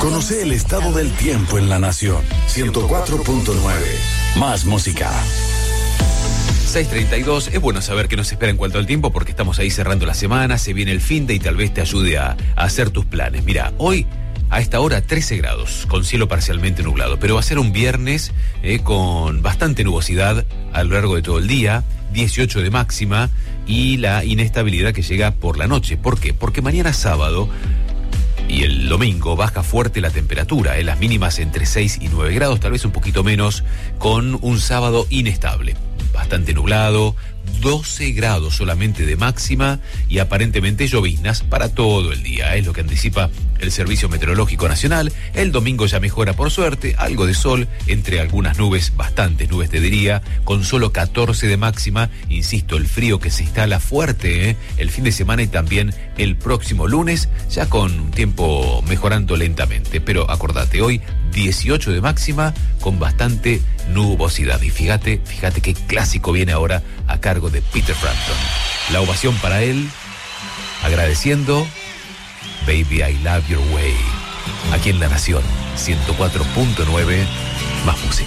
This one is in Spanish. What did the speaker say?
Conoce el estado del tiempo en la nación. 104.9. Más música. 6:32, es bueno saber qué nos espera en cuanto al tiempo porque estamos ahí cerrando la semana, se viene el finde y tal vez te ayude a hacer tus planes. Mira, hoy a esta hora 13 grados, con cielo parcialmente nublado, pero va a ser un viernes con bastante nubosidad a lo largo de todo el día, 18 de máxima y la inestabilidad que llega por la noche. ¿Por qué? Porque mañana sábado y el domingo baja fuerte la temperatura, las mínimas entre 6 y 9 grados, tal vez un poquito menos, con un sábado inestable. Bastante nublado, 12 grados solamente de máxima y aparentemente lloviznas para todo el día, es lo que anticipa el Servicio Meteorológico Nacional. El domingo ya mejora por suerte, algo de sol entre algunas nubes, bastantes nubes te diría, con solo 14 de máxima. Insisto, el frío que se instala fuerte el fin de semana y también el próximo lunes, ya con un tiempo mejorando lentamente. Pero acordate, hoy 18 de máxima con bastante nubosidad. Y fíjate qué clásico viene ahora a cargo de Peter Frampton. La ovación para él, agradeciendo Baby I Love Your Way. Aquí en La Nación, 104.9, más música.